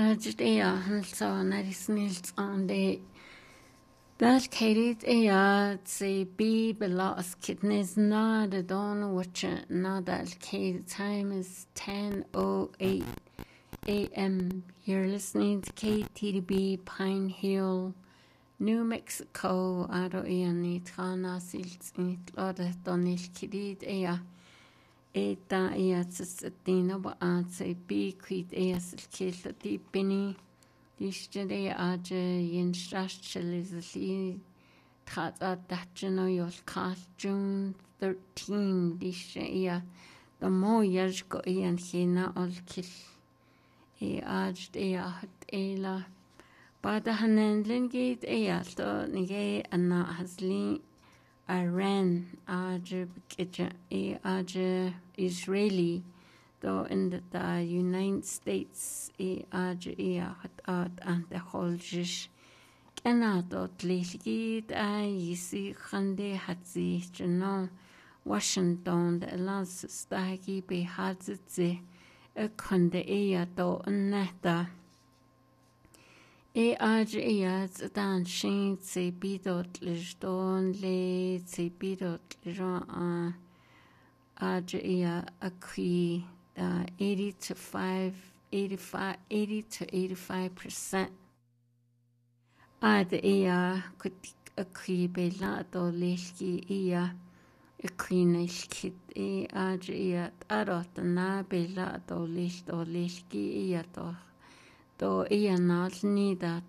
just so narisnils on the that carried say be belows kidneys not the dawn watch not that carried time is 10:08 a.m. You're listening to KTDB Pine Hill, New Mexico. Aro ni trana silt in lode donil kidid Eta tsatina ba say be quid silkil di penny. Dishtade aje yin strashchalizli tata dachino yol cast June 13 disha the mo years go and hina all kill aj hat ela bada hanen lingate to nige anna hasli Iran aj aj Israeli though in the United States hat and the whole jish Canada tlilgid yisi khande hatzi jno Washington the last stagi be hatzi khande to neta aj dan shin tse bidot liston le tse bidot ran aj akhi 80 to 85%. Could a creepy lot or lishki a queenish kid aj arot na be lot or lishki to not need that